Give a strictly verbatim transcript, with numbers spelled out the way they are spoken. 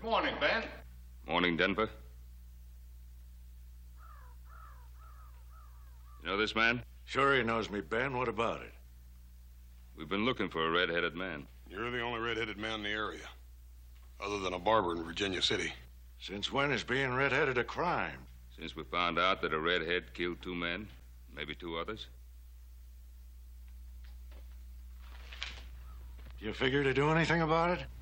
morning, Ben. Morning, Denver. You know this man? Sure he knows me, Ben. What about it? We've been looking for a red-headed man. You're the only red-headed man in the area, other than a barber in Virginia City. Since when is being red-headed a crime? Since we found out that a redhead killed two men, maybe two others. Do you figure to do anything about it?